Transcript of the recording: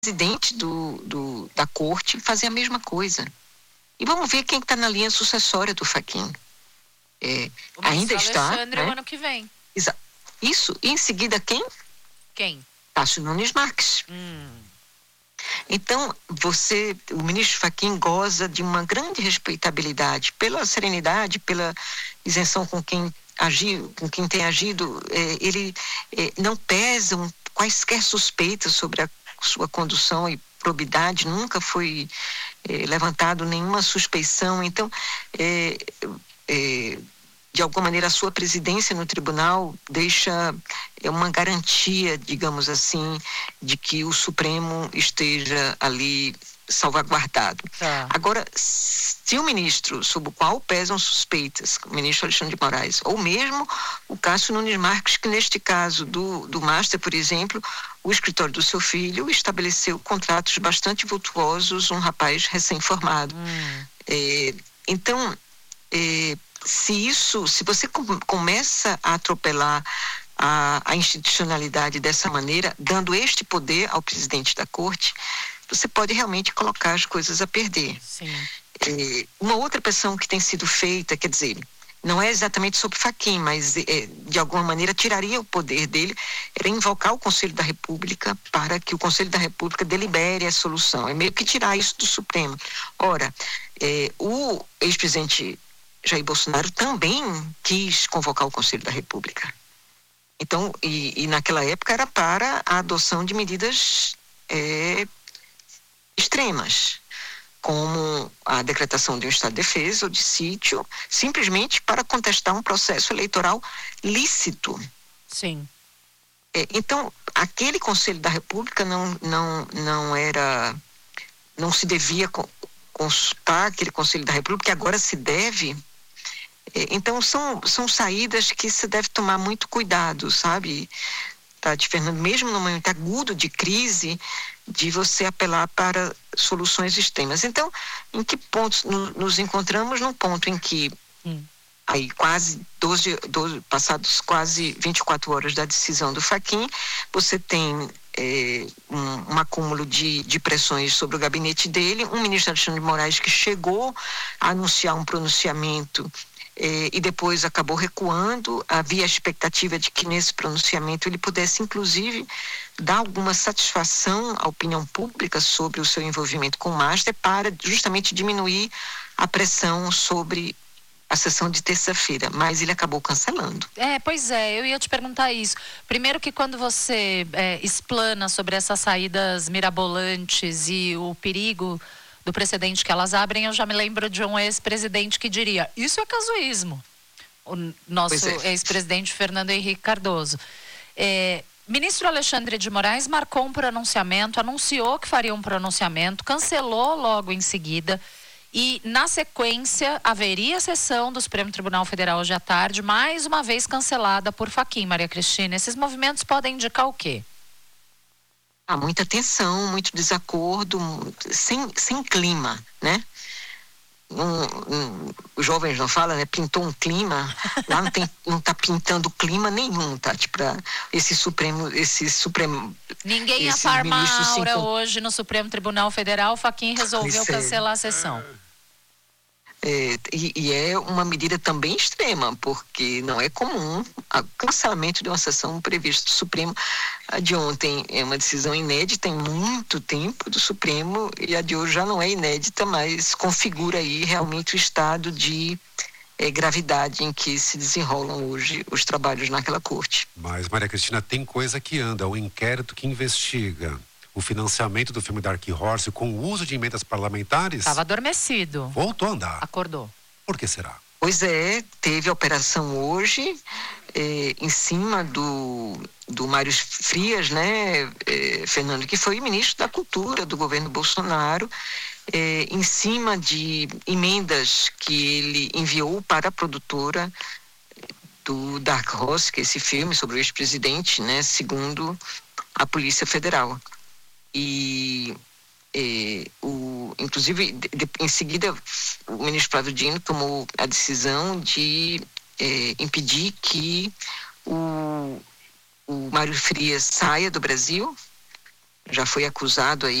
presidente da corte fazer a mesma coisa. E vamos ver quem está na linha sucessória do Fachin. Ainda está, Alexandre, né? o ano que vem. Isso. E em seguida quem? Quem? Tássio Nunes Marques. Então, o ministro Fachin goza de uma grande respeitabilidade pela serenidade, pela isenção com quem tem agido. Ele não pesam quaisquer suspeitas sobre a sua condução e probidade, nunca foi levantado nenhuma suspeição. Então, de alguma maneira, a sua presidência no tribunal deixa uma garantia, digamos assim, de que o Supremo esteja ali salvaguardado. Agora, se o ministro sob o qual pesam suspeitas, o ministro Alexandre de Moraes, ou mesmo o Cássio Nunes Marques, que neste caso do Master, por exemplo, o escritório do seu filho estabeleceu contratos bastante vultuosos, um rapaz recém-formado. Então, se você começa a atropelar a institucionalidade dessa maneira, dando este poder ao presidente da corte, você pode realmente colocar as coisas a perder. Sim. Uma outra pressão que tem sido feita, quer dizer, não é exatamente sobre Fachin, mas de alguma maneira tiraria o poder dele, era invocar o Conselho da República para que o Conselho da República delibere a solução. É meio que tirar isso do Supremo. Ora, o ex-presidente Jair Bolsonaro também quis convocar o Conselho da República. Então, e naquela época era para a adoção de medidas extremas, como a decretação de um estado de defesa ou de sítio, simplesmente para contestar um processo eleitoral lícito. Sim. Então, aquele Conselho da República não se devia consultar aquele Conselho da República, que agora se deve. Então, são saídas que se deve tomar muito cuidado, sabe, Tati, Fernando, mesmo no momento agudo de crise, de você apelar para soluções extremas. Então, em que ponto nos encontramos? Num ponto em que, aí passados quase 24 horas da decisão do Fachin, você tem um acúmulo de pressões sobre o gabinete dele, um ministro Alexandre de Moraes que chegou a anunciar um pronunciamento e depois acabou recuando. Havia a expectativa de que nesse pronunciamento ele pudesse, inclusive, dar alguma satisfação à opinião pública sobre o seu envolvimento com o Master para justamente diminuir a pressão sobre a sessão de terça-feira, mas ele acabou cancelando. Pois é, eu ia te perguntar isso. Primeiro que quando você explana sobre essas saídas mirabolantes e o perigo do precedente que elas abrem, eu já me lembro de um ex-presidente que diria, isso é casuísmo. O nosso ex-presidente Fernando Henrique Cardoso. Ministro Alexandre de Moraes marcou um pronunciamento, anunciou que faria um pronunciamento, cancelou logo em seguida e, na sequência, haveria sessão do Supremo Tribunal Federal hoje à tarde, mais uma vez cancelada por Fachin. Maria Cristina, esses movimentos podem indicar o quê? Há muita tensão, muito desacordo, sem clima, né? Os jovens não falam, né? Pintou um clima, lá não está pintando clima nenhum, Tati, para esse Supremo. Ninguém ia farmar a aura hoje no Supremo Tribunal Federal. Fachin resolveu cancelar a sessão. E é uma medida também extrema, porque não é comum o cancelamento de uma sessão prevista do Supremo. A de ontem é uma decisão inédita em muito tempo do Supremo, e a de hoje já não é inédita, mas configura aí realmente o estado de gravidade em que se desenrolam hoje os trabalhos naquela corte. Mas, Maria Cristina, tem coisa que anda, o inquérito que investiga o financiamento do filme Dark Horse com o uso de emendas parlamentares... Estava adormecido. Voltou a andar. Acordou. Por que será? Pois teve a operação hoje em cima do Mário Frias, né, Fernando, que foi ministro da Cultura do governo Bolsonaro, em cima de emendas que ele enviou para a produtora do Dark Horse, que é esse filme sobre o ex-presidente, né, segundo a Polícia Federal. Inclusive, em seguida, o ministro Flávio Dino tomou a decisão de impedir que o Mário Frias saia do Brasil, já foi acusado aí